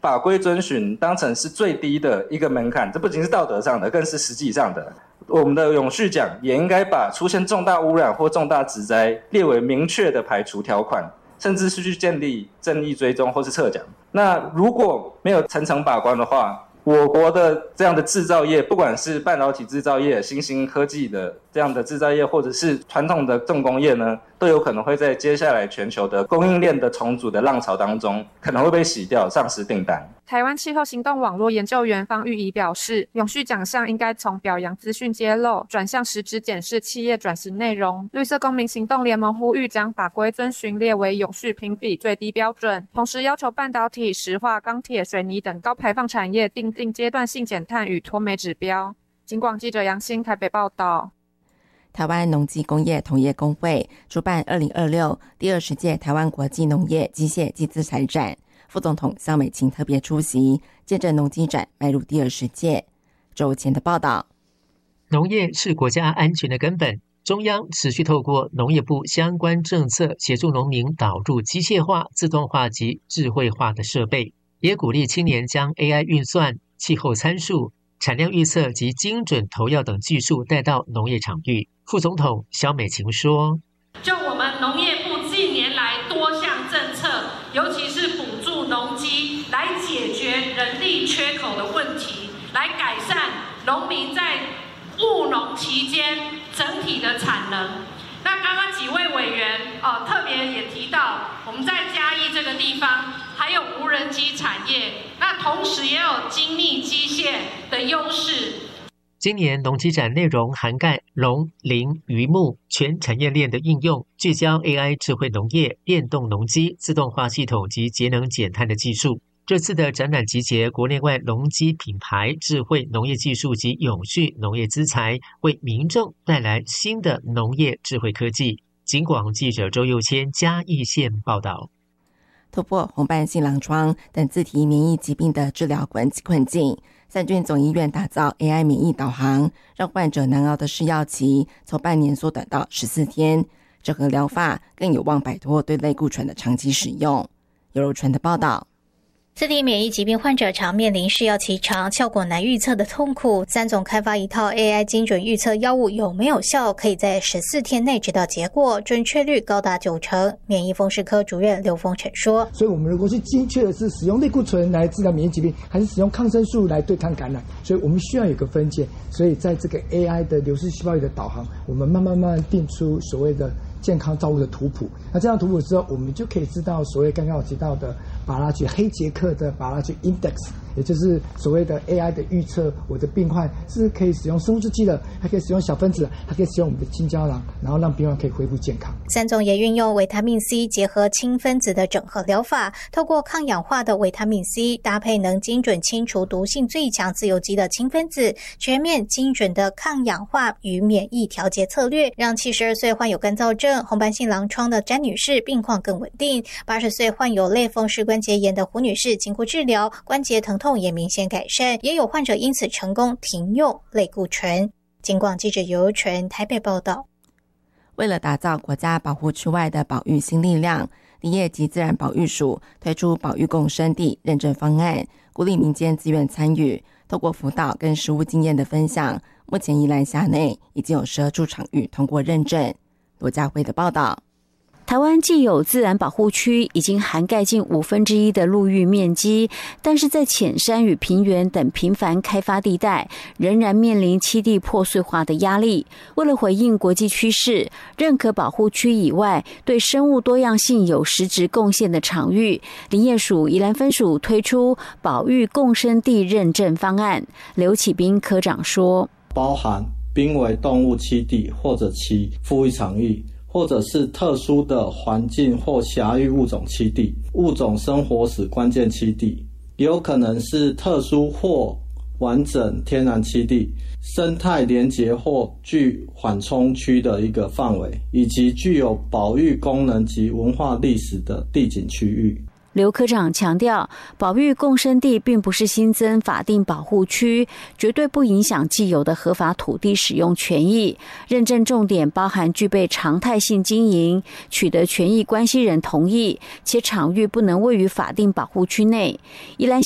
法规遵循当成是最低的一个门槛，这不仅是道德上的，更是实际上的。我们的永续奖也应该把出现重大污染或重大职灾列为明确的排除条款，甚至是去建立正义追踪或是撤奖。那如果没有层层把关的话，我国的这样的制造业，不管是半导体制造业、新兴科技的这样的制造业，或者是传统的重工业呢，都有可能会在接下来全球的供应链的重组的浪潮当中，可能会被洗掉，丧失订单。 台湾气候行动网络研究员方玉仪表示，永续奖项应该从表扬资讯揭露，转向实质检视企业转型内容。绿色公民行动联盟呼吁将法规遵循列为永续评比最低标准，同时要求半导体、石化、钢铁、水泥等高排放产业订定阶段性减碳与脱煤指标。警广记者杨欣台北报道。 台湾农机工业同业工会主办2026第20届台湾国际农业机械暨资材展，副总统萧美琴特别出席，见证农机展迈入第20届。周前的报道， 农业是国家安全的根本，中央持续透过农业部相关政策，协助农民导入机械化、自动化及智慧化的设备，也鼓励青年将 AI 运算、气候参数、产量预测及精准投药等技术带到农业场域。副总统萧美琴说， 就我们农业部近年来多项政策，尤其是补助农机，来解决人力缺口的问题，来改善农民在务农期间整体的产能。那刚刚几位委员特别也提到，我们在嘉义这个地方还有无人机产业，那同时也有精密机械的优势。 今年农机展内容涵盖农林渔牧全产业链的应用，聚焦 AI 智慧农业、电动农机、自动化系统及节能减碳的技术。这次的展览集结国内外农机品牌、智慧农业技术及永续农业资材，为民众带来新的农业智慧科技。警广记者周佑谦嘉义县报道。 突破红斑性狼疮等自体免疫疾病的治疗困境，三军总医院打造 AI 免疫导航，让患者难熬的试药期从半年缩短到14天。整合疗法更有望摆脱对类固醇的长期使用。尤柔纯的报道。 自体免疫疾病患者常面临试药期长、效果难预测的痛苦。三总开发一套 AI 精准预测药物有没有效，可以在14天内知道结果，准确率高达90%。免疫风湿科主任刘丰成说：“ 所以我们如果是精确的是使用类固醇来治疗免疫疾病，还是使用抗生素来对抗感染，所以我们需要有个分界。所以在这个 AI 的流式细胞里的导航，我们慢慢定出所谓的健康照护的图谱。那这样图谱之后，我们就可以知道所谓刚刚我提到的把它去黑杰克的把它去 index， 也就是所谓的 AI 的预测，我的病患是可以使用生物制剂的，还可以使用小分子，还可以使用我们的金胶囊，然后让病患可以恢复健康。 三总也运用维他命 C 结合氢分子的整合疗法，透过抗氧化的维他命 C 搭配能精准清除毒性最强自由基的氢分子，全面精准的抗氧化与免疫调节策略，让72岁患有干燥症、红斑性狼疮的詹女士病况更稳定，80岁患有类风湿关节炎的胡女士经过治疗，关节疼痛也明显改善，也有患者因此成功停用类固醇。警广记者尤柔纯台北报道。 为了打造国家保护区外的保育新力量，林业及自然保育署推出保育共生地认证方案，鼓励民间自愿参与，透过辅导跟实务经验的分享，目前宜兰辖内已经有12处场域通过认证。罗家辉的报道。 台湾既有自然保护区，已经涵盖近1/5的陆域面积，但是在浅山与平原等频繁开发地带，仍然面临栖地破碎化的压力。为了回应国际趋势，认可保护区以外对生物多样性有实质贡献的场域，林业署宜兰分署推出保育共生地认证方案。刘启斌科长说， 包含濒危动物栖地或者其复育场域，或者是特殊的环境或狭域物种栖地、物种生活史关键栖地，也有可能是特殊或完整天然栖地、生态连结或具缓冲区的一个范围，以及具有保育功能及文化历史的地景区域。 刘科长强调，保育共生地并不是新增法定保护区，绝对不影响既有的合法土地使用权益。认证重点包含具备常态性经营、取得权益关系人同意，且场域不能位于法定保护区内。宜兰